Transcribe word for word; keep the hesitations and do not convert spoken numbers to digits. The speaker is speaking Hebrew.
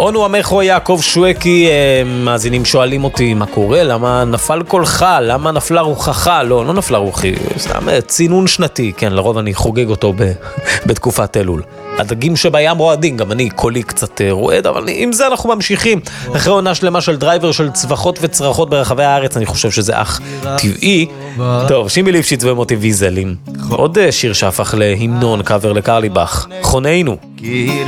רונו המחו יעקב שואקי, מאזינים שואלים אותי מה קורה, למה נפל קולך, למה נפלה רוחך, לא, לא נפלה רוחי, סתם צינון שנתי, כן, לרוב אני חוגג אותו ב, בתקופת אלול. הדגים שבים רועדים, גם אני קולי קצת רועד, אבל עם זה אנחנו ממשיכים. אחרי עונה שלמה של דרייבר של צווחות וצרחות ברחבי הארץ, אני חושב שזה אך טבעי. טוב, שימי ליפשיץ ומוטי ויזל עם עוד שיר שהפך להמנון, קאבר לקרליבך, חוננו.